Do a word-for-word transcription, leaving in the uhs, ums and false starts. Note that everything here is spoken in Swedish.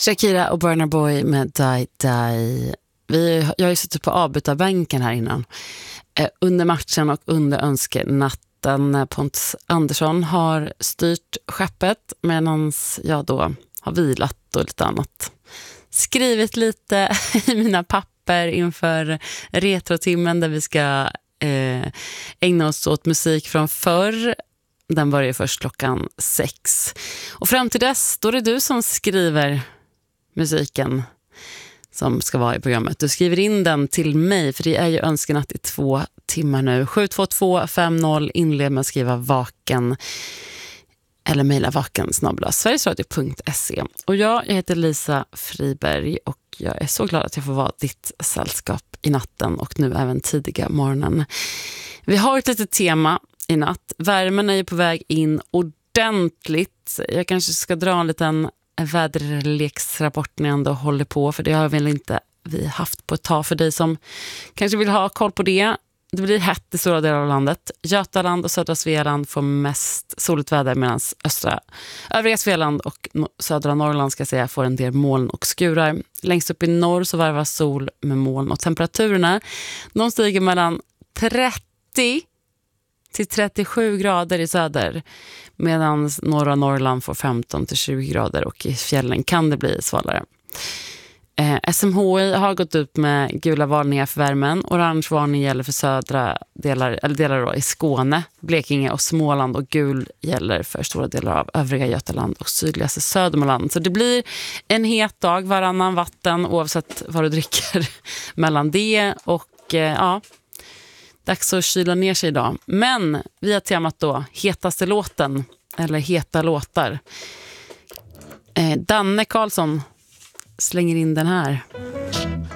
Shakira och Burna Boy med Die Die. Vi, jag har ju suttit på avbytarbänken här innan. Eh, under matchen och under önskenatten. Pontus Andersson har styrt skeppet medan jag då har vilat och lite annat. Skrivit lite i mina papper inför retrotimmen där vi ska eh, ägna oss åt musik från förr. Den börjar först klockan sex. Och fram till dess, då är det du som skriver musiken som ska vara i programmet. Du skriver in den till mig, för det är ju önskenatt i två timmar nu. sju två två fem noll, inled med att skriva vaken eller mejla vaken snabel-a sverigesradio punkt se. Och jag, jag heter Lisa Friberg och jag är så glad att jag får vara ditt sällskap i natten och nu även tidiga morgonen. Vi har ett litet tema i natt. Värmen är ju på väg in ordentligt. Jag kanske ska dra en liten väderleksrapport när jag ändå håller på, för det har väl inte vi haft på ett tag. För dig som kanske vill ha koll på det, det blir hett i stora delar av landet. Götaland och södra Svealand får mest soligt väder, medan östra, övriga Svealand och södra Norrland ska säga får en del moln och skurar. Längst upp i norr så varvas sol med moln, och temperaturerna de stiger mellan trettio till trettiosju grader i söder, medan norra Norrland får femton till tjugo grader och i fjällen kan det bli svalare. Eh, S M H I har gått ut med gula varningar för värmen. Orange varning gäller för södra delar, eller delar då i Skåne, Blekinge och Småland, och gul gäller för stora delar av övriga Götaland och sydligaste Södermanland. Så det blir en het dag, varannan vatten oavsett vad du dricker mellan det och eh, ja, dags att kyla ner sig idag. Men vi har temat då hetaste låten, eller heta låtar. Eh, Danne Karlsson slänger in den här.